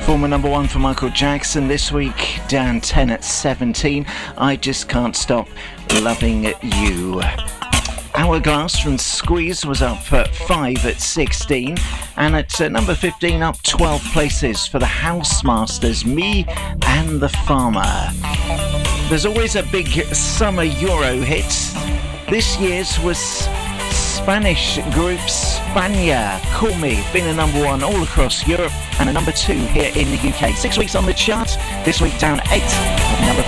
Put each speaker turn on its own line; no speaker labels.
Former number one for Michael Jackson this week, down 10 at 17. I Just Can't Stop Loving You. Hourglass from Squeeze was up at 5 at 16. And at number 15, up 12 places for the Housemasters, Me and the Farmer. There's always a big summer Euro hit. This year's was Spanish group Spania, Call Me, been a number one all across Europe and a number 2 here in the UK. 6 weeks on the chart, this week down 8 at number